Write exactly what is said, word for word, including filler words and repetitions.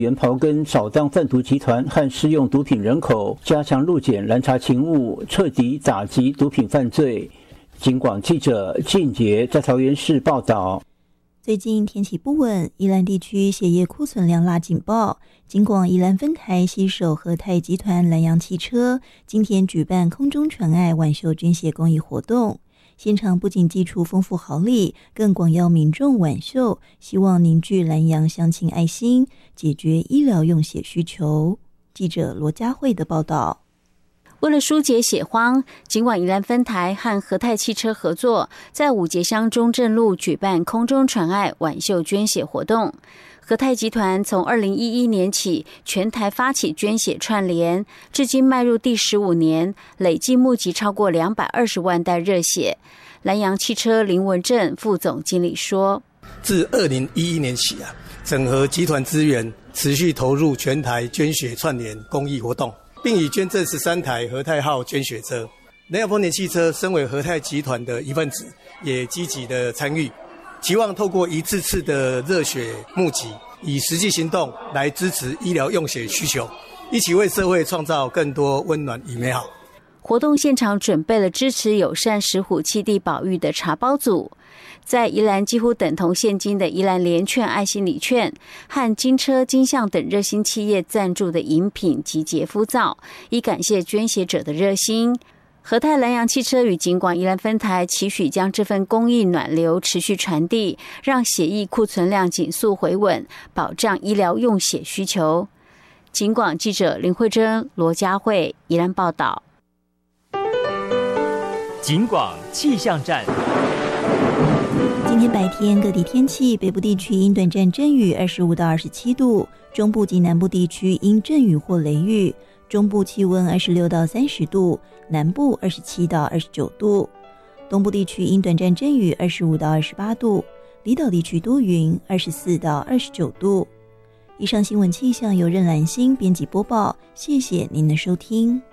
原刨根扫荡贩毒集团和施用毒品人口，加强路检拦查勤务，彻底打击毒品犯罪。警广记者靳杰在桃园市报道。 最近天气不稳，宜兰地区血液库存量拉警报。警广宜兰分台携手和泰集团南洋汽车，今天举办空中传爱挽袖捐血公益活动。现场不仅祭出丰富好礼，更广邀民众挽袖，希望凝聚南洋乡亲爱心，解决医疗用血需求。记者罗佳慧的报道。 为了疏解血荒，警广宜兰分台和和泰汽车合作，在五节乡中正路举办空中传爱挽袖捐血活动。和泰集团从二零一一年起全台发起捐血串联，至今迈入第十五年，累计募集超过两百二十万袋热血。南洋汽车林文正副总经理说：“ 自二零一一年起啊，整合集团资源，持续投入全台捐血串联公益活动。”并已捐赠十三台和泰号捐血车。南洋丰田汽车身为和泰集团的一份子，也积极的参与，期望透过一次次的热血募集，以实际行动来支持医疗用血需求，一起为社会创造更多温暖与美好。 活动现场准备了支持友善石虎栖地保育的茶包组，在宜兰几乎等同现金的宜兰联券爱心礼券和金车、金象等热心企业赞助的饮品集结敷造，以感谢捐血者的热心。和泰南洋汽车与警广宜兰分台期许将这份公益暖流持续传递，让血液库存量紧速回稳，保障医疗用血需求。警广记者林慧珍、罗佳慧宜兰报道。 警广气象站。 今天白天各地天气，北部地区因短暂阵雨二十五到二十七度，中部及南部地区因阵雨或雷雨，中部气温二十六到三十度，南部二十七到二十九度，东部地区因短暂阵雨二十五到二十八度，离岛地区多云二十四到二十九度。以上新闻气象由任兰心编辑播报，谢谢您的收听。